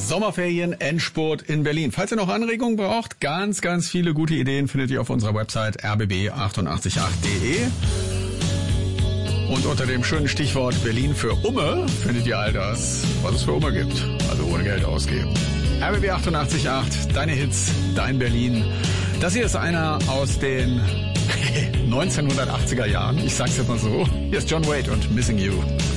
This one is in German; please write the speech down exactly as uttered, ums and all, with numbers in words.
Sommerferien, Endspurt in Berlin. Falls ihr noch Anregungen braucht, ganz, ganz viele gute Ideen findet ihr auf unserer Website r b b acht acht acht punkt d e. Und unter dem schönen Stichwort Berlin für Umme findet ihr all das, was es für Umme gibt. Also ohne Geld ausgeben. R B B acht acht acht, deine Hits, dein Berlin. Das hier ist einer aus den neunzehnhundertachtziger Jahren. Ich sag's jetzt mal so. Hier ist John Waite und Missing You.